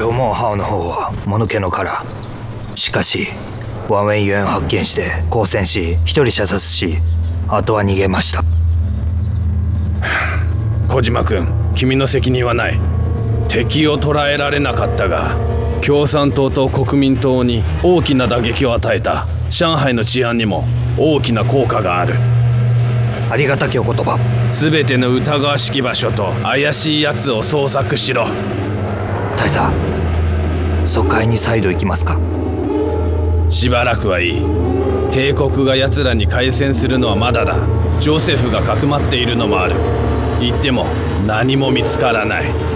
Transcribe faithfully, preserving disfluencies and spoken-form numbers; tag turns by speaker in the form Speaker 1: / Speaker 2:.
Speaker 1: 長毛ハオの方はもぬけの殻。しかしワンウェイユエンを発見して交戦し、一人射殺し、あとは逃げました。
Speaker 2: 小島君、君の責任はない。敵を捕らえられなかったが、共産党と国民党に大きな打撃を与えた上海の治安にも大きな効果がある。
Speaker 1: ありがたきお言葉。
Speaker 2: 全ての疑わしき場所と怪しいやつを捜索しろ。
Speaker 1: 大佐、疎開に再度行きますか？
Speaker 2: しばらくはいい。帝国が奴らに開戦するのはまだだ。ジョセフがかくまっているのもある。行っても何も見つからない。